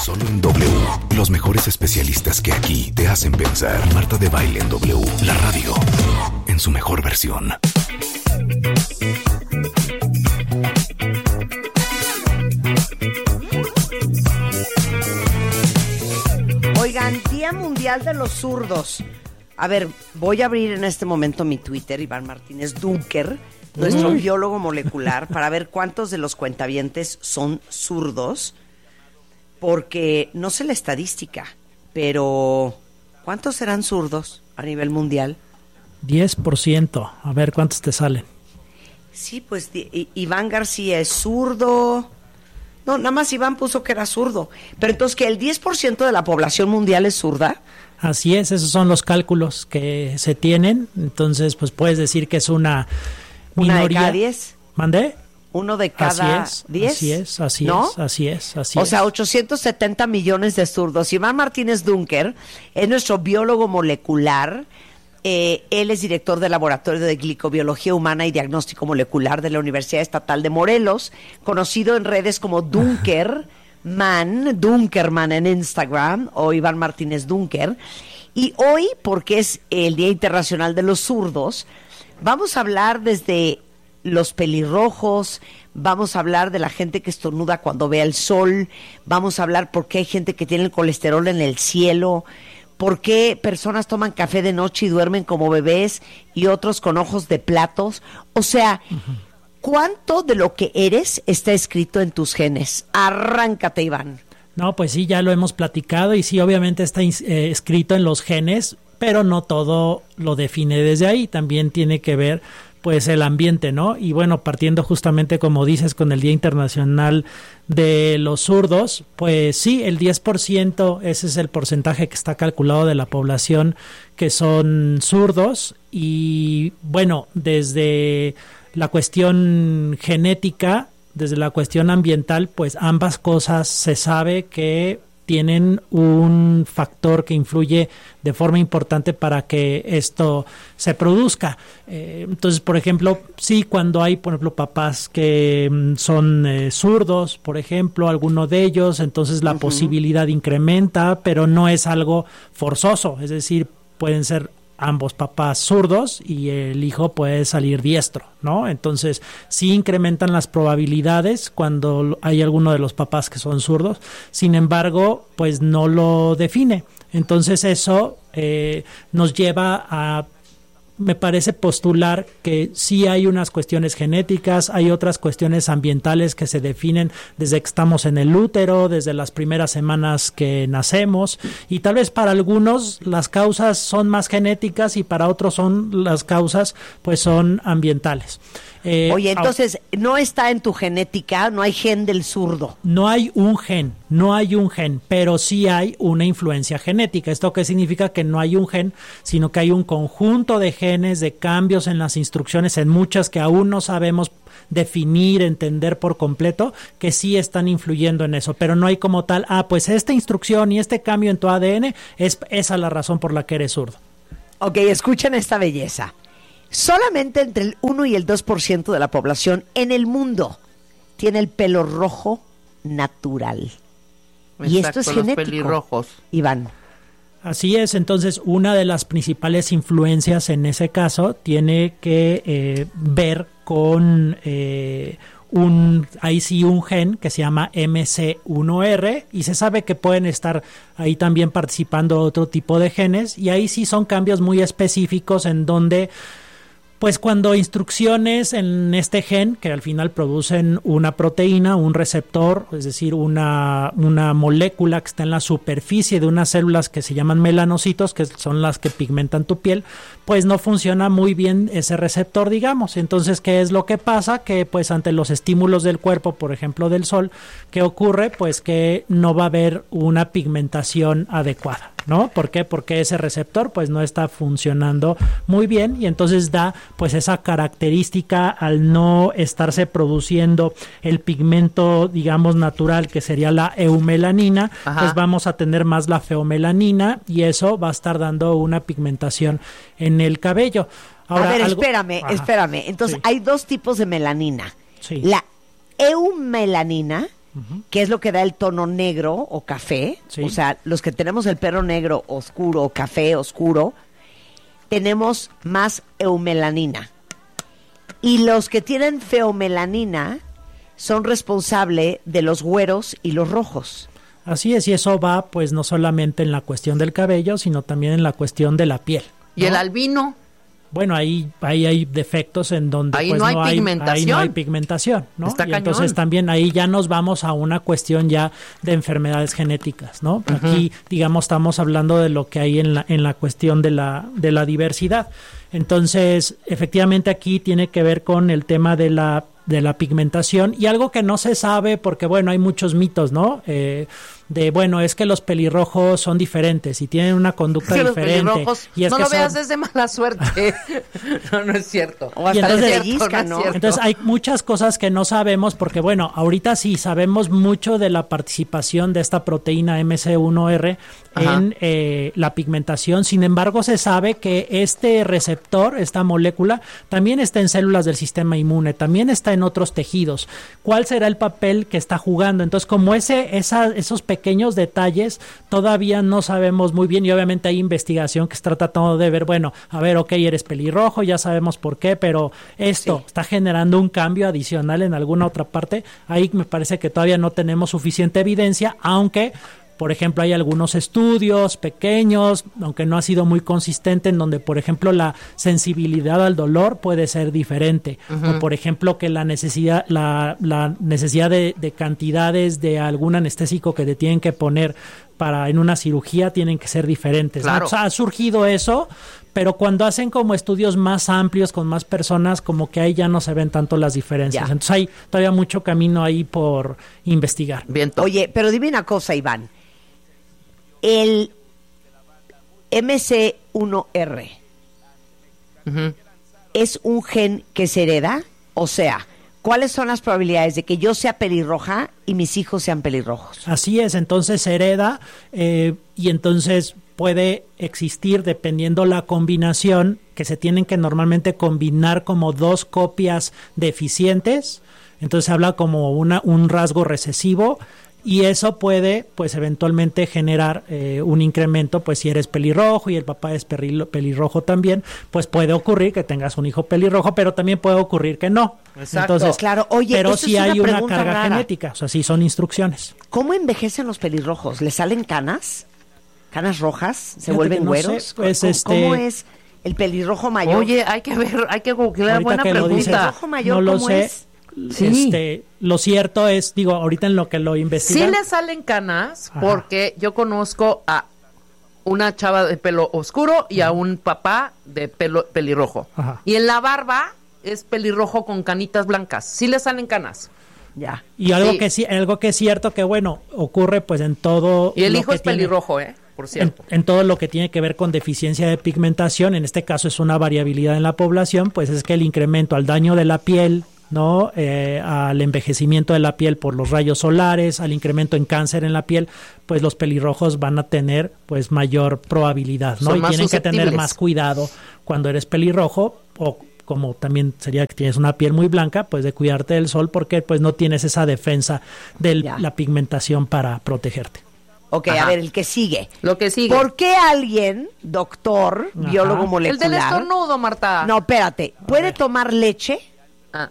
Solo en W. Los mejores especialistas que aquí te hacen pensar. Marta de Baile en W. La radio en su mejor versión. Oigan, Día Mundial de los Zurdos. A ver, voy a abrir en este momento mi Twitter, Iván Martínez Dunker, nuestro biólogo molecular, para ver cuántos de los cuentavientes son zurdos, porque no sé la estadística, pero ¿cuántos serán zurdos a nivel mundial? 10%. A ver cuántos te salen. Sí, pues Iván García es zurdo. No, nada más Iván puso que era zurdo. Pero entonces, ¿que el 10% de la población mundial es zurda? Así es, esos son los cálculos que se tienen. Entonces, pues puedes decir que es una minoría. ¿Una de cada 10? ¿Mandé? ¿Uno de cada 10? Así es. O sea, 870 millones de zurdos. Iván Martínez Dunker es nuestro biólogo molecular. Él es director del Laboratorio de Glicobiología Humana y Diagnóstico Molecular de la Universidad Estatal de Morelos, conocido en redes como Dunkerman en Instagram, o Iván Martínez Dunker. Y hoy, porque es el Día Internacional de los Zurdos, vamos a hablar desde los pelirrojos, vamos a hablar de la gente que estornuda cuando ve el sol, vamos a hablar por qué hay gente que tiene el colesterol en el cielo, por qué personas toman café de noche y duermen como bebés y otros con ojos de platos. O sea, ¿cuánto de lo que eres está escrito en tus genes? Arráncate, Iván. No, pues sí, ya lo hemos platicado y sí, obviamente está escrito en los genes, pero no todo lo define desde ahí. También tiene que ver pues el ambiente, ¿no? Y bueno, partiendo justamente, como dices, con el Día Internacional de los Zurdos, pues sí, el 10%, ese es el porcentaje que está calculado de la población que son zurdos. Y bueno, desde la cuestión genética, desde la cuestión ambiental, pues ambas cosas se sabe que tienen un factor que influye de forma importante para que esto se produzca. Entonces, por ejemplo, sí, cuando hay, por ejemplo, papás que son zurdos, por ejemplo, alguno de ellos, entonces la posibilidad incrementa, pero no es algo forzoso, es decir, pueden ser ambos papás zurdos y el hijo puede salir diestro, ¿no? Entonces, sí incrementan las probabilidades cuando hay alguno de los papás que son zurdos, sin embargo, pues no lo define. Entonces, eso nos lleva a, me parece, postular que sí hay unas cuestiones genéticas, hay otras cuestiones ambientales que se definen desde que estamos en el útero, desde las primeras semanas que nacemos, y tal vez para algunos las causas son más genéticas y para otros las causas pues son ambientales. Oye, entonces, ¿no está en tu genética? ¿No hay gen del zurdo? No hay un gen, pero sí hay una influencia genética. ¿Esto qué significa? Que no hay un gen, sino que hay un conjunto de genes, de cambios en las instrucciones, en muchas que aún no sabemos definir, entender por completo, que sí están influyendo en eso, pero no hay como tal, pues esta instrucción y este cambio en tu ADN es esa la razón por la que eres zurdo. Ok, escuchen esta belleza. Solamente entre el 1 y el 2% de la población en el mundo tiene el pelo rojo natural. Exacto, y esto es los genético, pelirrojos. Iván. Así es, entonces una de las principales influencias en ese caso tiene que ver con un gen que se llama MC1R, y se sabe que pueden estar ahí también participando otro tipo de genes, y ahí sí son cambios muy específicos en donde pues cuando instrucciones en este gen, que al final producen una proteína, un receptor, es decir, una molécula que está en la superficie de unas células que se llaman melanocitos, que son las que pigmentan tu piel, pues no funciona muy bien ese receptor, digamos. Entonces, ¿qué es lo que pasa? Que pues ante los estímulos del cuerpo, por ejemplo del sol, ¿qué ocurre? Pues que no va a haber una pigmentación adecuada, ¿no? ¿Por qué? Porque ese receptor pues no está funcionando muy bien, y entonces da pues esa característica al no estarse produciendo el pigmento, digamos, natural, que sería la eumelanina. Ajá. Pues vamos a tener más la feomelanina, y eso va a estar dando una pigmentación en el cabello. Ahora, a ver, espérame. Entonces, sí, hay dos tipos de melanina. Sí. La eumelanina que es lo que da el tono negro o café. Sí. O sea, los que tenemos el pelo negro oscuro o café oscuro, tenemos más eumelanina. Y los que tienen feomelanina son responsables de los güeros y los rojos. Así es, y eso va pues no solamente en la cuestión del cabello, sino también en la cuestión de la piel, ¿no? ¿Y el albino? Bueno, ahí hay defectos en donde Ahí pues no hay pigmentación. ahí no hay pigmentación, ¿no? Está Y cañón. entonces también ahí ya nos vamos a una cuestión ya de enfermedades genéticas, ¿no? Aquí, digamos, estamos hablando de lo que hay en la cuestión de la diversidad. Entonces, efectivamente aquí tiene que ver con el tema de la pigmentación y algo que no se sabe porque, bueno, hay muchos mitos, ¿no? Bueno, es que los pelirrojos son diferentes y tienen una conducta Que los diferente. pelirrojos, Y es no que lo veas son- desde mala suerte. No es cierto. O hasta Y entonces- les No es pellizcan, cierto, ¿no? es cierto. Entonces hay muchas cosas que no sabemos porque, bueno, ahorita sí sabemos mucho de la participación de esta proteína MC1R Ajá. en la pigmentación. Sin embargo, se sabe que este receptor, esta molécula, también está en células del sistema inmune, también está en otros tejidos. ¿Cuál será el papel que está jugando? Entonces, como esos pequeños detalles todavía no sabemos muy bien y obviamente hay investigación que está tratando de ver, bueno, a ver, ok, eres pelirrojo, ya sabemos por qué, pero esto está generando un cambio adicional en alguna otra parte. Ahí me parece que todavía no tenemos suficiente evidencia, aunque por ejemplo, hay algunos estudios pequeños, aunque no ha sido muy consistente, en donde, por ejemplo, la sensibilidad al dolor puede ser diferente. O, por ejemplo, que la necesidad de cantidades de algún anestésico que te tienen que poner en una cirugía tienen que ser diferentes, ¿no? Claro. O sea, ha surgido eso, pero cuando hacen como estudios más amplios con más personas, como que ahí ya no se ven tanto las diferencias. Ya. Entonces hay todavía mucho camino ahí por investigar. Viento. Oye, pero dime una cosa, Iván. El MC1R Ujú. es un gen que se hereda. O sea, ¿cuáles son las probabilidades de que yo sea pelirroja y mis hijos sean pelirrojos? Así es, entonces se hereda y entonces puede existir, dependiendo la combinación, que se tienen que normalmente combinar como dos copias deficientes. Entonces se habla como un rasgo recesivo. Y eso puede, pues, eventualmente generar un incremento, pues, si eres pelirrojo y el papá es pelirrojo también, pues puede ocurrir que tengas un hijo pelirrojo, pero también puede ocurrir que no. Exacto. Entonces, Claro, oye, pero eso sí es una hay una pregunta carga rara. genética, o sea, sí son instrucciones. ¿Cómo envejecen los pelirrojos? ¿Les salen canas? ¿Canas rojas? ¿Se Fíjate vuelven que no güeros? sé, pues, ¿Cómo es el pelirrojo mayor? Oye, hay que ver, hay que googlear. Ahorita Buena que lo dices, pregunta. ¿Pelirrojo mayor no lo cómo sé. es? Sí. Lo cierto es, digo, ahorita en lo que lo Sí investigan. le salen canas Ajá. porque yo conozco a una chava de pelo oscuro y a un papá de pelo pelirrojo. Ajá. Y en la barba es pelirrojo con canitas blancas. Sí le salen canas. Ya. Y algo Sí. algo que es cierto que, bueno, ocurre pues en todo. Y el lo hijo que es tiene- pelirrojo, por cierto. En todo lo que tiene que ver con deficiencia de pigmentación, en este caso es una variabilidad en la población, pues es que el incremento al daño de la piel, ¿no? Al envejecimiento de la piel por los rayos solares, al incremento en cáncer en la piel, pues los pelirrojos van a tener pues mayor probabilidad, ¿no? Son Y más tienen que tener susceptibles. más cuidado cuando eres pelirrojo, o como también sería que tienes una piel muy blanca, pues de cuidarte del sol porque pues no tienes esa defensa de Ya. la pigmentación para protegerte. Ok, Ajá. a ver, el que sigue. Lo que sigue. ¿Por qué alguien, doctor, Ajá. biólogo El molecular... del estornudo, Marta. No, espérate. ¿Puede ver. tomar leche Ah,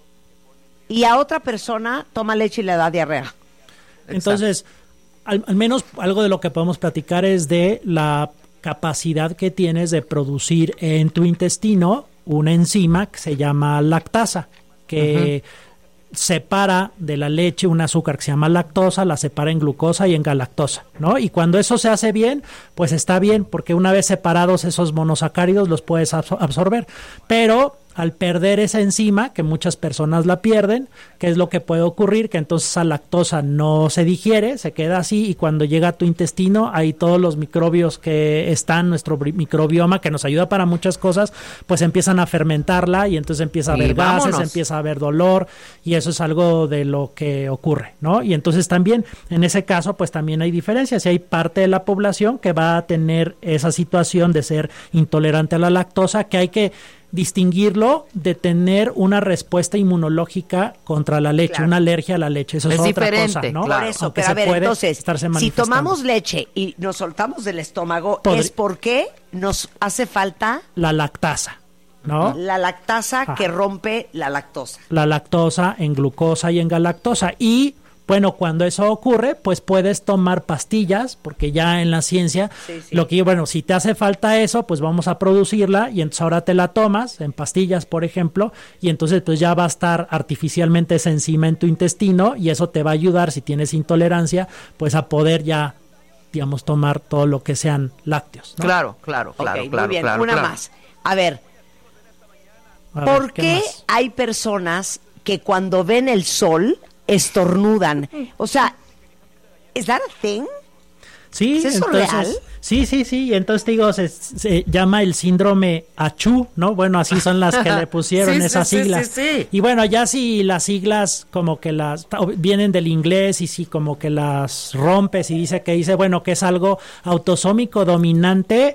y a otra persona toma leche y le da diarrea? Entonces, al menos algo de lo que podemos platicar es de la capacidad que tienes de producir en tu intestino una enzima que se llama lactasa, que separa de la leche un azúcar que se llama lactosa, la separa en glucosa y en galactosa, ¿no? Y cuando eso se hace bien, pues está bien, porque una vez separados esos monosacáridos los puedes absorber, pero al perder esa enzima, que muchas personas la pierden, ¿qué es lo que puede ocurrir? Que entonces esa lactosa no se digiere, se queda así, y cuando llega a tu intestino, ahí todos los microbios que están, nuestro microbioma, que nos ayuda para muchas cosas, pues empiezan a fermentarla y entonces empieza a Y haber gases, vámonos. empieza a haber dolor, y eso es algo de lo que ocurre, ¿no? Y entonces también, en ese caso, pues también hay diferencias, y hay parte de la población que va a tener esa situación de ser intolerante a la lactosa, que hay que distinguirlo de tener una respuesta inmunológica contra la leche, Claro. una alergia a la leche. Eso es Es otra diferente, cosa, ¿no? claro. Por eso, Aunque pero a se ver, puede entonces, estarse si manifestando. tomamos leche y nos soltamos del estómago, Podri- es porque nos hace falta La lactasa, ¿no? la lactasa Ajá. que rompe la lactosa. La lactosa en glucosa y en galactosa. Y bueno, cuando eso ocurre, pues puedes tomar pastillas, porque ya en la ciencia, Sí, sí. lo que bueno, si te hace falta eso, pues vamos a producirla y entonces ahora te la tomas en pastillas, por ejemplo, y entonces pues ya va a estar artificialmente esa enzima en tu intestino y eso te va a ayudar, si tienes intolerancia, pues a poder ya, digamos, tomar todo lo que sean lácteos, ¿no? Claro, Ok, claro, muy bien. claro, Una claro. más. A ver, A ver, ¿por ¿qué qué más? hay personas que cuando ven el sol estornudan? O sea, ¿is that a thing? Sí, ¿Es eso entonces, real? sí, entonces te digo, se llama el síndrome ACHU, ¿no? Bueno, así son las que le pusieron Sí, esas sí, sí, siglas. sí, sí. Y bueno, ya si las siglas como que vienen del inglés y si como que las rompes y dice, bueno, que es algo autosómico dominante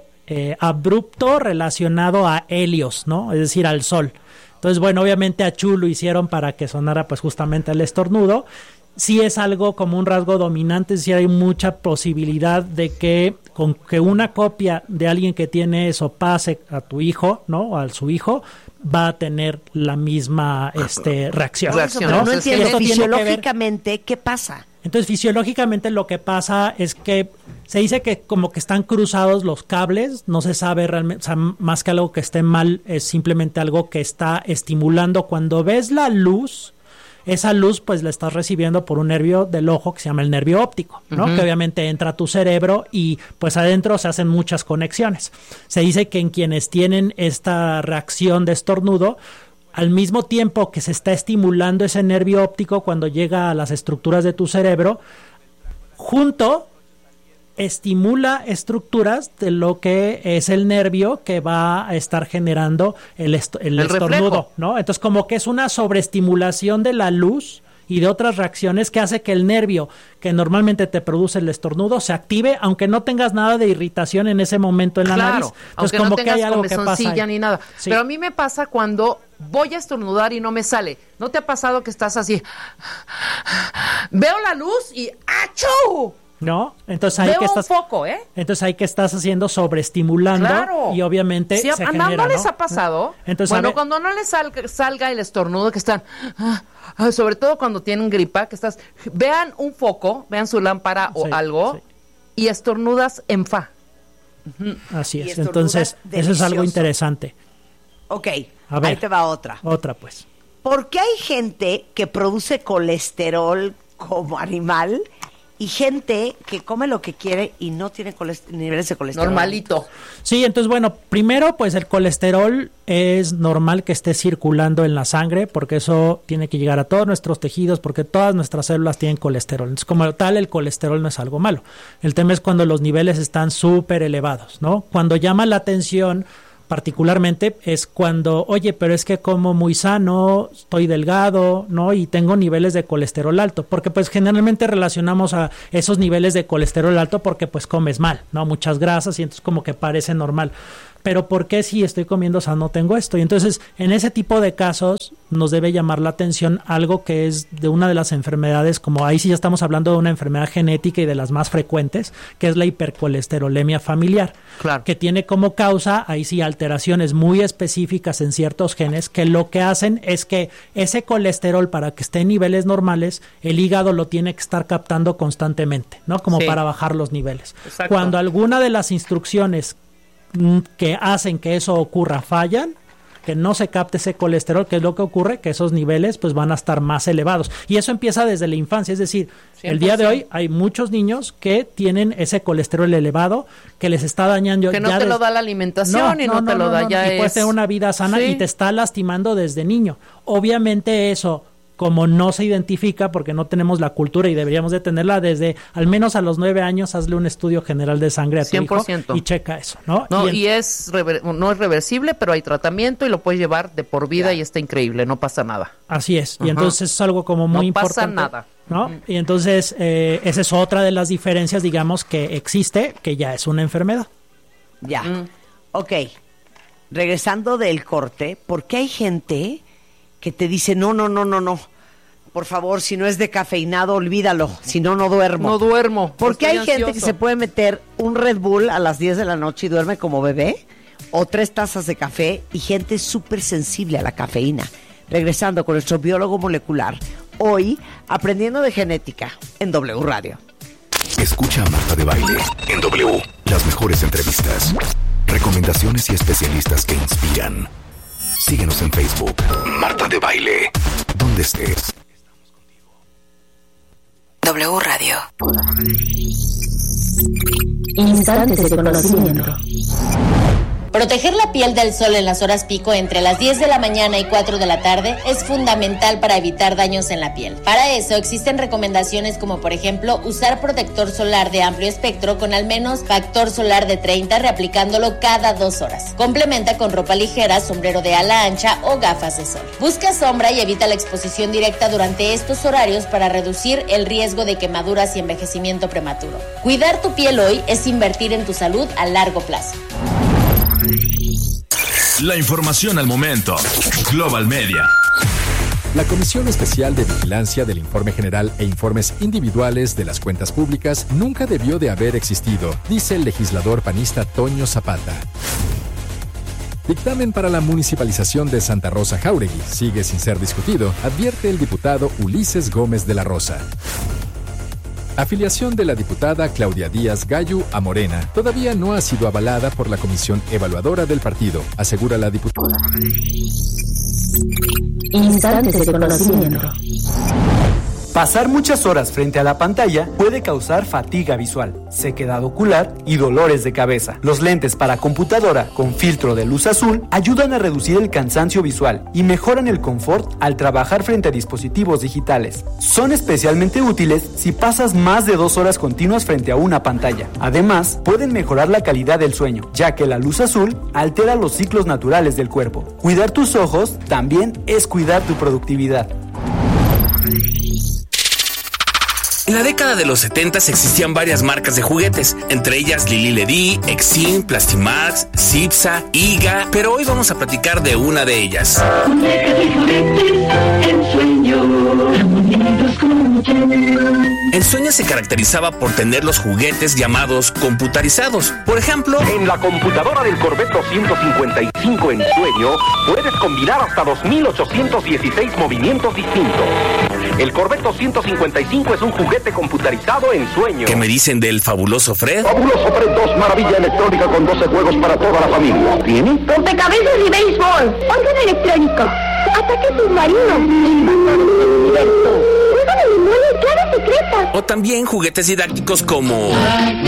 abrupto relacionado a Helios, ¿no? Es decir, al sol. Entonces, bueno, obviamente ACHU lo hicieron para que sonara pues justamente el estornudo. Sí es algo como un rasgo dominante, sí hay mucha posibilidad de que con que una copia de alguien que tiene eso pase a tu hijo, ¿no? O a su hijo, va a tener la misma reacción. Por eso, Reacción, pero ¿no? no Entonces, entiendo esto tiene que ver- fisiológicamente qué pasa. Entonces, fisiológicamente lo que pasa es que se dice que como que están cruzados los cables, no se sabe realmente, o sea, más que algo que esté mal, es simplemente algo que está estimulando. Cuando ves la luz, esa luz pues la estás recibiendo por un nervio del ojo que se llama el nervio óptico, ¿no? Que obviamente entra a tu cerebro y pues adentro se hacen muchas conexiones. Se dice que en quienes tienen esta reacción de estornudo, al mismo tiempo que se está estimulando ese nervio óptico cuando llega a las estructuras de tu cerebro, junto estimula estructuras de lo que es el nervio que va a estar generando el estornudo, reflejo. ¿no? Entonces como que es una sobreestimulación de la luz y de otras reacciones que hace que el nervio que normalmente te produce el estornudo se active, aunque no tengas nada de irritación en ese momento en la nariz. Claro, Entonces aunque como no que tengas hay algo que pasa comezoncilla ahí. ni nada. Sí. Pero a mí me pasa cuando voy a estornudar y no me sale. ¿No te ha pasado que estás así? Veo la luz y ¡achú! ¿No? Entonces ahí Veo que un estás foco, ¿eh? Entonces ahí que estás haciendo sobreestimulando Claro. y obviamente Sí, se ¿no genera, les ¿no? ha pasado? Entonces, bueno, a ver, cuando no les salga el estornudo, que están, sobre todo cuando tienen gripa, que estás, vean un foco, vean su lámpara o Sí, algo, sí. y estornudas en fa. así Y es. estornudas Entonces, eso es algo delicioso. interesante. Ok, A ver. ahí te va otra. Otra pues. ¿Por qué hay gente que produce colesterol como animal y gente que come lo que quiere y no tiene niveles de colesterol? Normalito. Sí, entonces bueno, primero pues el colesterol es normal que esté circulando en la sangre porque eso tiene que llegar a todos nuestros tejidos porque todas nuestras células tienen colesterol. Entonces como tal el colesterol no es algo malo. El tema es cuando los niveles están súper elevados, ¿no? Cuando llama la atención particularmente es cuando, oye, pero es que como muy sano, estoy delgado, ¿no? Y tengo niveles de colesterol alto, porque pues generalmente relacionamos a esos niveles de colesterol alto porque pues comes mal, ¿no? Muchas grasas y entonces como que parece normal. Pero ¿por qué si estoy comiendo sano tengo esto? Y entonces en ese tipo de casos nos debe llamar la atención algo que es de una de las enfermedades, como ahí sí ya estamos hablando de una enfermedad genética y de las más frecuentes, que es la hipercolesterolemia familiar, Claro. que tiene como causa, ahí sí, alteraciones muy específicas en ciertos genes, que lo que hacen es que ese colesterol, para que esté en niveles normales, el hígado lo tiene que estar captando constantemente, ¿no? Como Sí. para bajar los niveles. Exacto. Cuando alguna de las instrucciones que hacen que eso ocurra fallan, que no se capte ese colesterol, ¿qué es lo que ocurre? Que esos niveles pues van a estar más elevados. Y eso empieza desde la infancia, es decir, el día de hoy hay muchos niños que tienen ese colesterol elevado que les está dañando. Que no ya te lo da la alimentación y no te lo da ya y puedes tener una vida sana Sí. y te está lastimando desde niño. Obviamente eso, como no se identifica porque no tenemos la cultura y deberíamos de tenerla desde al menos a los 9 años, hazle un estudio general de sangre a tu 100%. hijo y checa eso, ¿no? No, Y y es no es reversible, pero hay tratamiento y lo puedes llevar de por vida y está increíble, no pasa nada. así es, y Ajá. entonces es algo como muy No pasa importante. nada. ¿No? Y entonces esa es otra de las diferencias, digamos, que existe, que ya es una enfermedad. Ya. Ok. regresando del corte, porque hay gente que te dice, no. Por favor, si no es decafeinado, olvídalo. Si no, no duermo. No duermo. Porque hay estoy gente que ansioso. se puede meter un Red Bull a las 10 de la noche y duerme como bebé, o 3 tazas de café, y gente súper sensible a la cafeína. Regresando con nuestro biólogo molecular, hoy aprendiendo de genética en W Radio. Escucha a Marta de Baile en W. Las mejores entrevistas, recomendaciones y especialistas que inspiran. Síguenos en Facebook. Marta de Baile. Donde estés. W Radio. Instantes de conocimiento. Proteger la piel del sol en las horas pico entre las 10 de la mañana y 4 de la tarde es fundamental para evitar daños en la piel. Para eso existen recomendaciones como por ejemplo usar protector solar de amplio espectro con al menos factor solar de 30 reaplicándolo cada 2 horas. Complementa con ropa ligera, sombrero de ala ancha o gafas de sol. Busca sombra y evita la exposición directa durante estos horarios para reducir el riesgo de quemaduras y envejecimiento prematuro. Cuidar tu piel hoy es invertir en tu salud a largo plazo. La información al momento. Global Media. La Comisión Especial de Vigilancia del Informe General e Informes Individuales de las Cuentas Públicas nunca debió de haber existido, dice el legislador panista Toño Zapata. Dictamen para la municipalización de Santa Rosa Jáuregui sigue sin ser discutido, advierte el diputado Ulises Gómez de la Rosa. Afiliación de la diputada Claudia Díaz Gallo a Morena todavía no ha sido avalada por la comisión evaluadora del partido, asegura la diputada. Instantes de conocimiento. Pasar muchas horas frente a la pantalla puede causar fatiga visual, sequedad ocular y dolores de cabeza. Los lentes para computadora con filtro de luz azul ayudan a reducir el cansancio visual y mejoran el confort al trabajar frente a dispositivos digitales. Son especialmente útiles si pasas más de 2 horas continuas frente a una pantalla. Además, pueden mejorar la calidad del sueño, ya que la luz azul altera los ciclos naturales del cuerpo. Cuidar tus ojos también es cuidar tu productividad. En la década de los 70 existían varias marcas de juguetes, entre ellas Lili Ledy, Exim, Plastimax, Cipsa, Iga, pero hoy vamos a platicar de una de ellas. Ensueño se caracterizaba por tener los juguetes llamados computarizados. Por ejemplo, en la computadora del Corvette 255 Ensueño puedes combinar hasta 2.816 movimientos distintos. El Corvette 255 es un juguete computarizado Ensueño. ¿Qué me dicen del fabuloso Fred? Fabuloso Fred 2, maravilla electrónica con 12 juegos para toda la familia. ¿Tiene? Rompecabezas y béisbol. Órgano electrónico. Ataque submarino. Invasor del universo. Juego de memoria y claves secretas. O también juguetes didácticos como